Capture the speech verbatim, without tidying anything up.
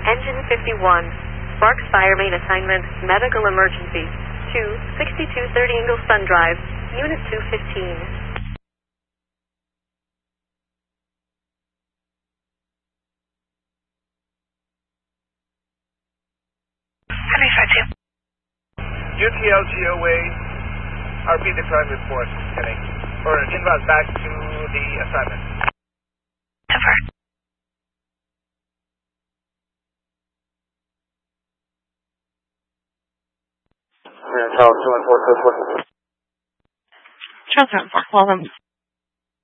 Engine fifty-one. Sparks Fire Main Assignment, Medical Emergency. two sixty-two thirty Ingle Sun Drive, Unit two fifteen. U T L G O A, R P the crime report, heading, or inbound back to the assignment. Over. Yeah, Charles, two one four, code four. Transfer for, well, um,